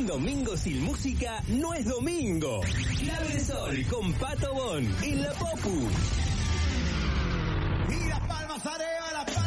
domingo sin música no es domingo. Clave de Sol con Pato Bon en la Popu.